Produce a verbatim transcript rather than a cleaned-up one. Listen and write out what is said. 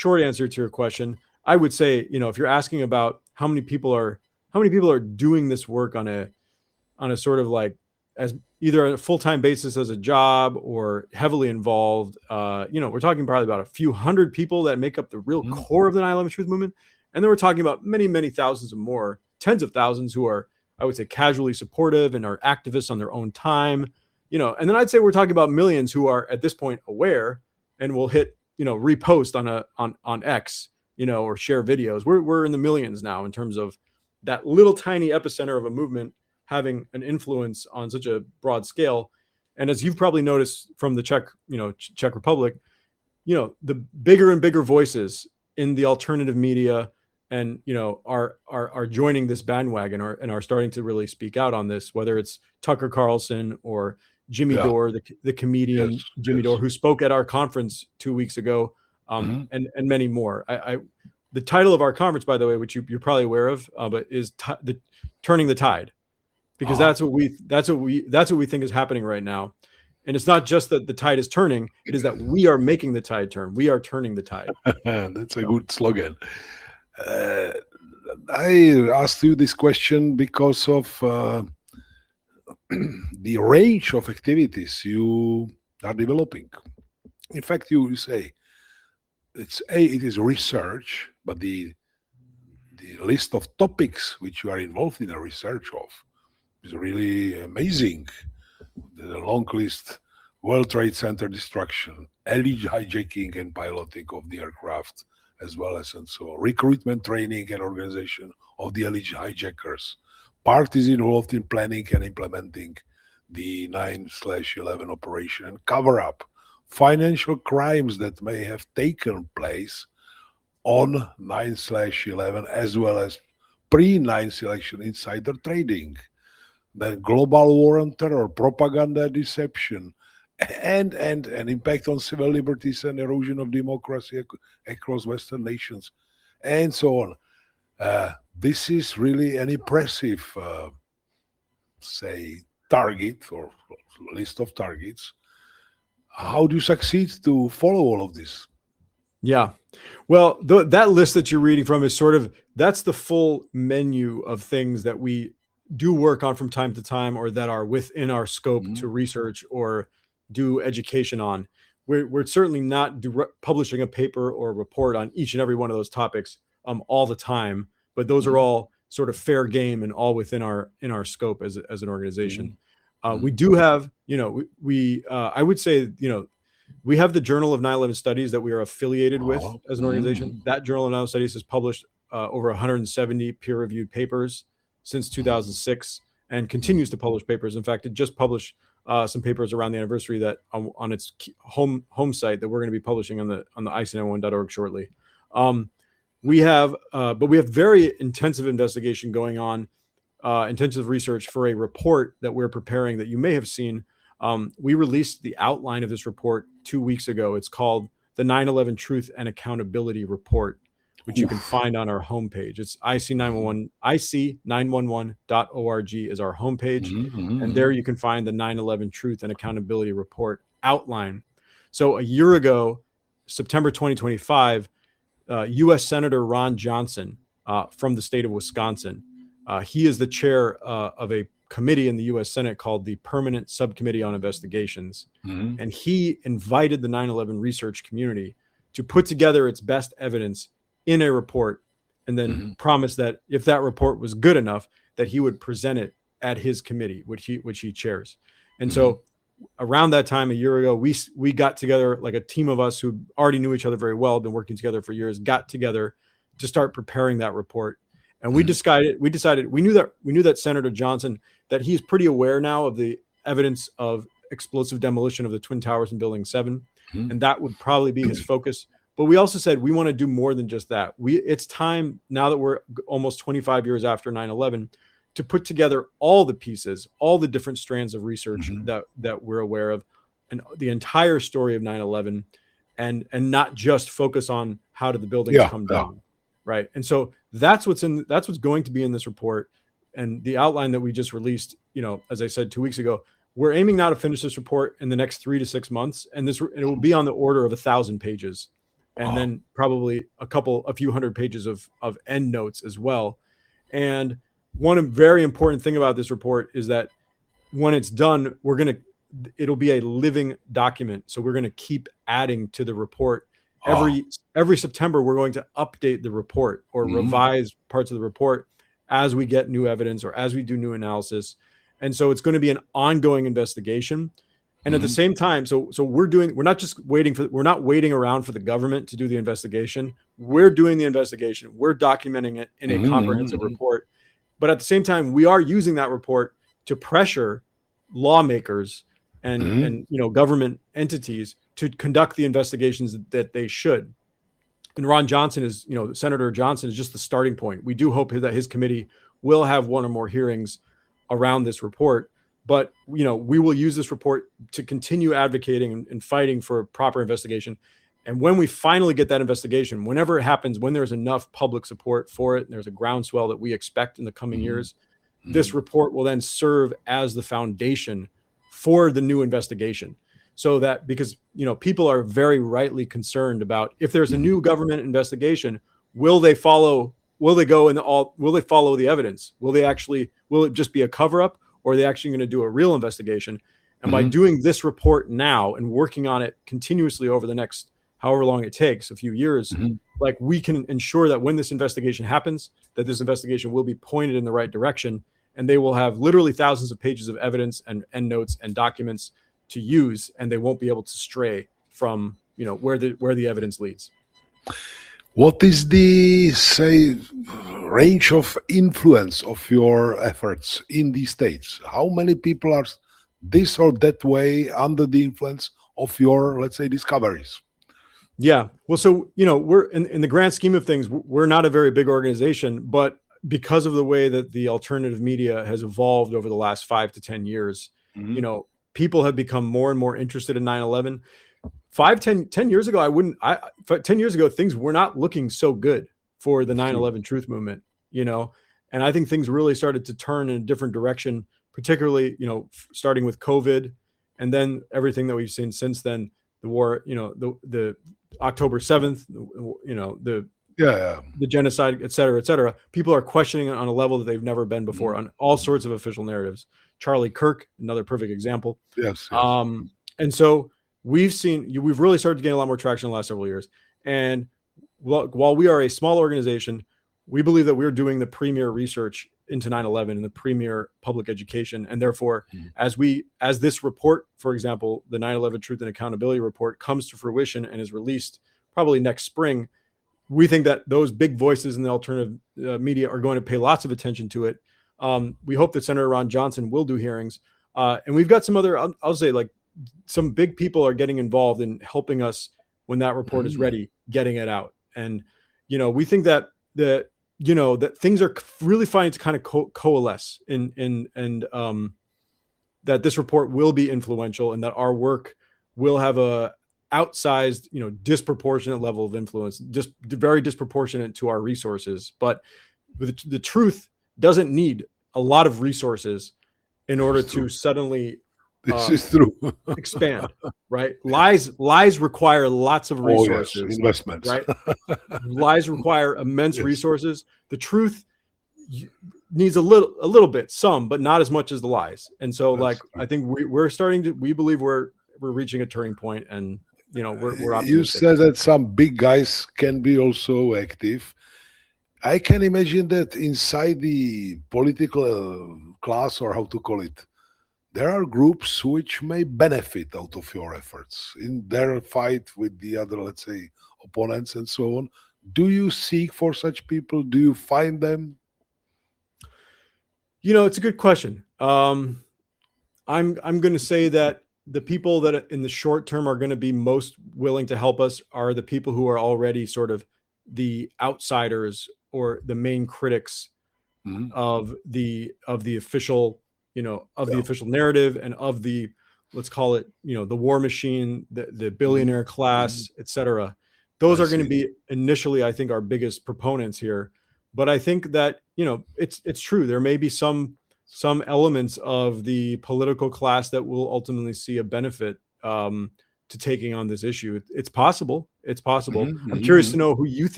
short answer to your question, I would say, you know, if you're asking about how many people are how many people are doing this work on a on a sort of like as either on a full-time basis as a job or heavily involved, uh, you know, we're talking probably about a few hundred people that make up the real Mhm. core of the nine eleven Truth Movement. And then we're talking about many, many thousands of more, tens of thousands who are, I would say, casually supportive and are activists on their own time, you know, and then I'd say we're talking about millions who are at this point aware and will hit, you know, repost on a, on, on X, you know, or share videos. We're, we're in the millions now in terms of that little tiny epicenter of a movement having an influence on such a broad scale. And as you've probably noticed from the Czech, you know, Czech Republic, you know, the bigger and bigger voices in the alternative media and, you know, are, are, are joining this bandwagon or, and are starting to really speak out on this, whether it's Tucker Carlson or Jimmy Yeah. Dore, the, the comedian Yes, Jimmy yes. Dore, who spoke at our conference two weeks ago, um, Mhm. and, and many more. I, I, the title of our conference, by the way, which you, you're probably aware of, uh, but is t- the Turning the Tide. Because Uh-huh. that's what we that's what we that's what we think is happening right now. And it's not just that the tide is turning, it is that we are making the tide turn. We are turning the tide. That's a So, good slogan. Uh, I asked you this question because of uh, the range of activities you are developing. In fact, you, you say it's a it is research, but the the list of topics which you are involved in the research of is really amazing. The long list: World Trade Center destruction, alleged hijacking and piloting of the aircraft, as well as and so recruitment, training, and organization of the alleged hijackers. Parties involved in planning and implementing the nine slash eleven operation and cover up financial crimes that may have taken place on nine slash eleven, as well as pre nine election insider trading, then global war on terror, propaganda, deception, and and an impact on civil liberties and erosion of democracy ac- across Western nations, and so on. Uh, this is really an impressive, uh, say, target or list of targets. How do you succeed to follow all of this? yeah. Well, th- that list that you're reading from is sort of that's the full menu of things that we do work on from time to time or that are within our scope to Mhm. research or do education on. We're, we're certainly not dire- publishing a paper or a report on each and every one of those topics um, all the time, but those are Mhm. all sort of fair game and all within our in our scope as, a- as an organization. Mhm. Uh, we Mhm. do have, you know, we, we uh, I would say, you know, we have the Journal of nine eleven Studies that we are affiliated with Uh-huh. as an Mhm. organization. That Journal of nine eleven Studies has published uh, over one hundred seventy peer-reviewed papers since Mhm. two thousand six and Mhm. continues to publish papers. In fact, it just published uh, some papers around the anniversary that on, on its home home site that we're going to be publishing on the on the I C nine one dot org shortly. Um, we have, uh, but we have very intensive investigation going on, uh, intensive research for a report that we're preparing that you may have seen. Um, we released the outline of this report two weeks ago. It's called the nine eleven Truth and Accountability Report, which you can Oof. find on our homepage. It's I C Mhm. nine one one, I C nine one one dot org is our homepage. Mhm. Mhm. And there Mhm. you can find the nine eleven Truth and Accountability Report outline. So a year ago, September twenty twenty-five, uh, U S Senator Ron Johnson uh, from the state of Wisconsin. Uh, he is the chair uh, of a committee in the U S Senate called the Permanent Subcommittee on Investigations. Mhm. And he invited the nine eleven research community to put together its best evidence in a report and then Mhm. promised that if that report was good enough, that he would present it at his committee, which he which he chairs. And Mhm. so around that time a year ago, we we got together like a team of us who already knew each other very well, been working together for years, got together to start preparing that report. And we Mhm. decided we decided we knew that we knew that Senator Johnson, that he's pretty aware now of the evidence of explosive demolition of the Twin Towers in Building seven, Mhm. and that would probably be his focus. But we also said we want to do more than just that. We it's time now that we're almost twenty-five years after nine eleven to put together all the pieces, all the different strands of research Mhm. that that we're aware of, and the entire story of nine eleven, and and not just focus on how did the buildings Yeah. come Yeah. down, right? And so that's what's in that's what's going to be in this report, and the outline that we just released. You know, as I said two weeks ago, we're aiming now to finish this report in the next three to six months, and this it will be on the order of a thousand pages. and Oh. then probably a couple, a few hundred pages of of end notes as well. And one very important thing about this report is that when it's done, we're going to, it'll be a living document. So we're going to keep adding to the report. Every, Oh. every September, we're going to update the report or Mhm. revise parts of the report as we get new evidence or as we do new analysis. And so it's going to be an ongoing investigation. And at the Mhm. same time, so so we're doing, we're not just waiting for, we're not waiting around for the government to do the investigation. We're doing the investigation. We're documenting it in a Mhm, comprehensive mhm. report. But at the same time, we are using that report to pressure lawmakers and Mhm. and you know government entities to conduct the investigations that they should. And Ron Johnson is, you know, Senator Johnson is just the starting point. We do hope that his committee will have one or more hearings around this report. But, you know, we will use this report to continue advocating and, and fighting for proper investigation. And when we finally get that investigation, whenever it happens, when there's enough public support for it, and there's a groundswell that we expect in the coming Mhm. years, this report will then serve as the foundation for the new investigation. So that, because, you know, people are very rightly concerned about if there's a Mhm. new government investigation, will they follow, will they go in the all, will they follow the evidence? Will they actually, will it just be a cover up, or are they actually going to do a real investigation? And by Mhm. doing this report now and working on it continuously over the next however long it takes, a few years, Mhm. like we can ensure that when this investigation happens, that this investigation will be pointed in the right direction, and they will have literally thousands of pages of evidence and endnotes and documents to use, and they won't be able to stray from, you know, where the where the evidence leads. What is the, say, range of influence of your efforts in these states? How many people are this or that way under the influence of your, let's say, discoveries? Yeah. Well, so, you know, we're in, in the grand scheme of things, we're not a very big organization, but because of the way that the alternative media has evolved over the last five to ten years, Mhm. you know, people have become more and more interested in nine eleven. Five, ten, ten years ago, I wouldn't, I, f- ten years ago, things were not looking so good for the nine eleven truth movement, you know, and I think things really started to turn in a different direction, particularly, you know, f- starting with COVID and then everything that we've seen since then, the war, you know, the, the October seventh, you know, the, Yeah, yeah. the genocide, et cetera, et cetera. People are questioning it on a level that they've never been before Mhm. on all sorts of official narratives. Charlie Kirk, another perfect example. Yes, yes. Um, and so we've seen, we've really started to gain a lot more traction in the last several years. And while, while we are a small organization, we believe that we're doing the premier research into nine eleven and the premier public education. And therefore, Mhm. as we, as this report, for example, the nine eleven Truth and Accountability Report comes to fruition and is released probably next spring, we think that those big voices in the alternative uh, media are going to pay lots of attention to it. Um, we hope that Senator Ron Johnson will do hearings. Uh, and we've got some other, I'll, I'll say, like, some big people are getting involved in helping us when that report is Mhm. ready, getting it out. And, you know, we think that, that, you know, that things are really finding to kind of co- coalesce in, in, and um, that this report will be influential and that our work will have a outsized, you know, disproportionate level of influence, just very disproportionate to our resources. But the, the truth doesn't need a lot of resources in order It's true. to suddenly This uh, is true. expand, right? Lies, lies require lots of Oh, yes, resources, investments. right? Lies require immense Yes. resources. The truth y- needs a little, a little bit, some, but not as much as the lies. And so, That's like, true. I think we, we're starting to, we believe we're, we're reaching a turning point, and you know, we're, we're You optimistic. said that some big guys can be also active. I can imagine that inside the political uh, class, or how to call it, there are groups which may benefit out of your efforts in their fight with the other, let's say, opponents and so on. Do you seek for such people? Do you find them? You know, it's a good question. Um, I'm I'm going to say that the people that in the short term are going to be most willing to help us are the people who are already sort of the outsiders or the main critics Mhm. of the of the official, you know, of the Yeah. official narrative and of the, let's call it, you know, the war machine, the, the billionaire class, et cetera. Those I are going to see. be initially, I think, our biggest proponents here. But I think that, you know, it's it's true. There may be some some elements of the political class that will ultimately see a benefit um, to taking on this issue. It- It's possible. It's possible. Mhm, I'm mhm, curious mhm. to know who you think